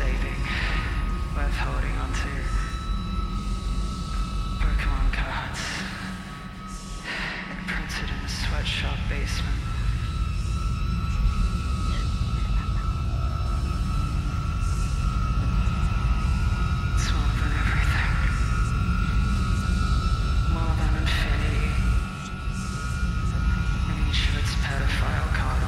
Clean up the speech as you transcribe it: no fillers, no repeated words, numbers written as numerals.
saving, worth holding on to. Pokemon cards, imprinted in the sweatshop basement.